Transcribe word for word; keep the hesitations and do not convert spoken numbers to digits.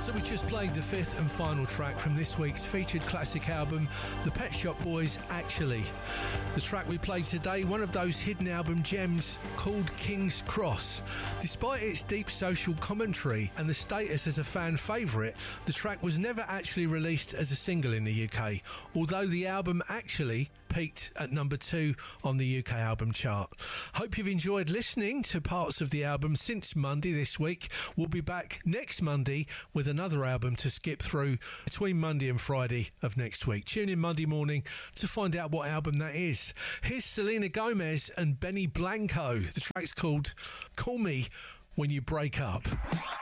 So we just played the fifth and final track from this week's featured classic album, The Pet Shop Boys, Actually. The track we played today, one of those hidden album gems called King's Cross. Despite its deep social commentary and the status as a fan favourite, the track was never actually released as a single in the U K, although the album actually peaked at number two on the U K album chart. Hope you've enjoyed listening to parts of the album since Monday this week. We'll be back next Monday with another album to skip through between Monday and Friday of next week. Tune in Monday morning to find out what album that is. Here's Selena Gomez and Benny Blanco. The track's called Call Me When You Break Up.